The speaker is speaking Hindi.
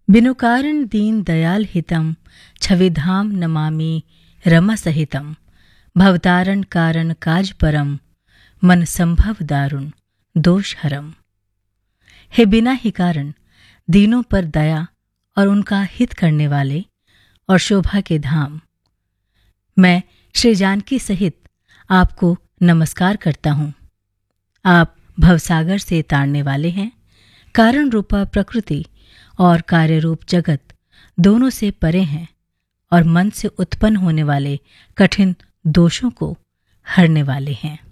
बिनु कारण दीन दयाल हितम छविधाम नमामि रमा सहितम भवतारण कारण काज परम मन संभव दारुण दोष हरम। हे बिना ही कारण दीनों पर दया और उनका हित करने वाले और शोभा के धाम, मैं श्री जानकी सहित आपको नमस्कार करता हूँ। आप भवसागर से तारने वाले हैं। कारण रूपा प्रकृति और कार्य रूप जगत दोनों से परे हैं और मन से उत्पन्न होने वाले कठिन दोषों को हरने वाले हैं।